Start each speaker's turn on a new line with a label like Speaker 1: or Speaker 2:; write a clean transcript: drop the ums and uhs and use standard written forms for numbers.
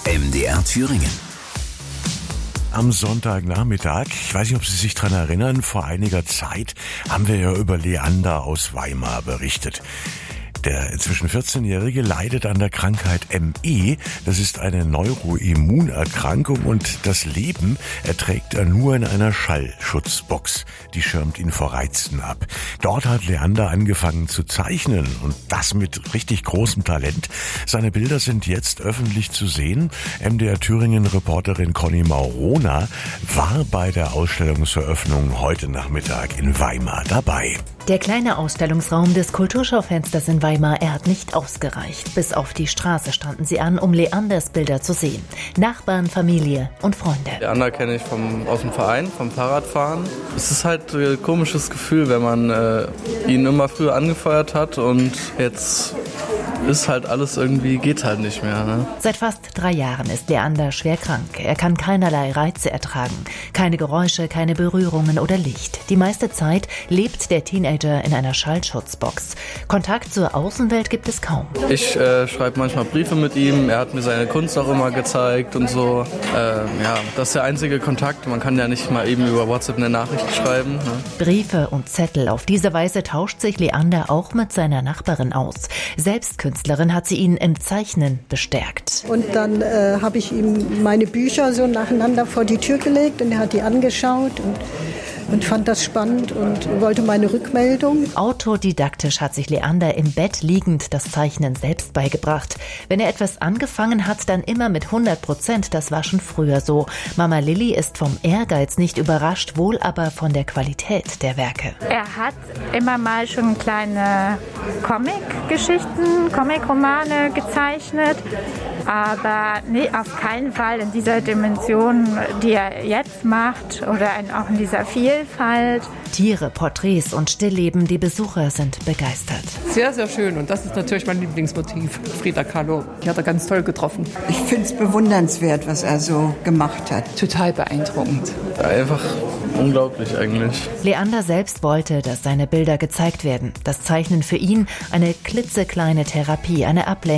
Speaker 1: MDR Thüringen.
Speaker 2: Am Sonntagnachmittag, ich weiß nicht, ob Sie sich daran erinnern, vor einiger Zeit haben wir ja über Leander aus Weimar berichtet. Der inzwischen 14-Jährige leidet an der Krankheit ME. Das ist eine Neuroimmunerkrankung und das Leben erträgt er nur in einer Schallschutzbox. Die schirmt ihn vor Reizen ab. Dort hat Leander angefangen zu zeichnen und das mit richtig großem Talent. Seine Bilder sind jetzt öffentlich zu sehen. MDR Thüringen-Reporterin Conny Maurona war bei der Ausstellungseröffnung heute Nachmittag in Weimar dabei.
Speaker 3: Der kleine Ausstellungsraum des Kulturschaufensters in Weimar, er hat nicht ausgereicht. Bis auf die Straße standen sie an, um Leanders Bilder zu sehen. Nachbarn, Familie und Freunde.
Speaker 4: Leander kenne ich aus dem Verein, vom Fahrradfahren. Es ist halt ein komisches Gefühl, wenn man ihn immer früher angefeuert hat und jetzt ist halt alles irgendwie, geht halt nicht mehr. Ne?
Speaker 3: Seit fast 3 Jahren ist Leander schwer krank. Er kann keinerlei Reize ertragen. Keine Geräusche, keine Berührungen oder Licht. Die meiste Zeit lebt der Teenager in einer Schallschutzbox. Kontakt zur Außenwelt gibt es kaum.
Speaker 4: Ich schreibe manchmal Briefe mit ihm. Er hat mir seine Kunst auch immer gezeigt und so. Das ist der einzige Kontakt. Man kann ja nicht mal eben über WhatsApp eine Nachricht schreiben. Ne?
Speaker 3: Briefe und Zettel. Auf diese Weise tauscht sich Leander auch mit seiner Nachbarin aus. Selbst Künstlerin hat sie ihn im Zeichnen bestärkt.
Speaker 5: Und dann habe ich ihm meine Bücher so nacheinander vor die Tür gelegt und er hat die angeschaut und fand das spannend und wollte meine Rückmeldung.
Speaker 3: Autodidaktisch hat sich Leander im Bett liegend das Zeichnen selbst beigebracht. Wenn er etwas angefangen hat, dann immer mit 100%. Das war schon früher so. Mama Lilly ist vom Ehrgeiz nicht überrascht, wohl aber von der Qualität der Werke.
Speaker 6: Er hat immer mal schon kleine Comic-Geschichten, Comic-Romane gezeichnet, aber nee, auf keinen Fall in dieser Dimension, die er jetzt macht oder auch in dieser Vielfalt.
Speaker 3: Tiere, Porträts und Stillleben, die Besucher sind begeistert.
Speaker 7: Sehr, sehr schön und das ist natürlich mein Lieblingsmotiv. Frida Kahlo, die hat er ganz toll getroffen.
Speaker 8: Ich finde es bewundernswert, was er so gemacht hat.
Speaker 7: Total beeindruckend.
Speaker 4: Ja, einfach unglaublich eigentlich.
Speaker 3: Leander selbst wollte, dass seine Bilder gezeigt werden. Das Zeichnen für ihn eine klitzekleine Therapie, eine Ablenkung.